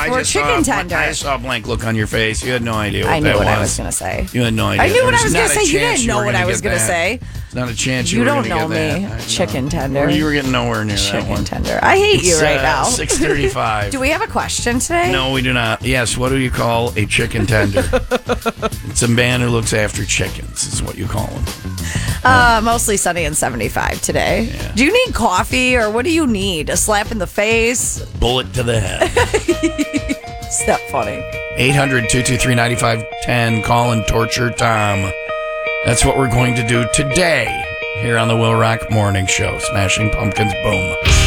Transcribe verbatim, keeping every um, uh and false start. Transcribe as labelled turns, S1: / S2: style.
S1: I
S2: for
S1: just
S2: chicken
S1: saw,
S2: tender.
S1: I saw a blank look on your face. You had no idea what
S2: I knew
S1: that
S2: what
S1: was.
S2: I was going to say.
S1: You had no idea.
S2: I knew
S1: There
S2: what I was
S1: not
S2: going to
S1: a
S2: say. You
S1: chance
S2: didn't know
S1: were
S2: what
S1: gonna
S2: I was
S1: get
S2: going to
S1: that.
S2: say.
S1: It's not a chance you,
S2: You
S1: were
S2: don't
S1: gonna
S2: know
S1: get
S2: me.
S1: that. I know.
S2: Chicken tender.
S1: Or you were getting nowhere near that
S2: Chicken
S1: one.
S2: tender. I hate you
S1: It's,
S2: right
S1: uh,
S2: now.
S1: six thirty-five.
S2: Do we have a question today?
S1: No, we do not. Yes, what do you call a chicken tender? It's a man who looks after chickens, is what you call him.
S2: Uh, mostly sunny and seventy-five today.
S1: Yeah.
S2: Do you need coffee or what do you need? A slap in the face?
S1: Bullet to the head.
S2: Is that funny?
S1: eight hundred, two two three, nine five one zero. Call and torture Tom. That's what we're going to do today here on the Will Rock Morning Show. Smashing Pumpkins, boom.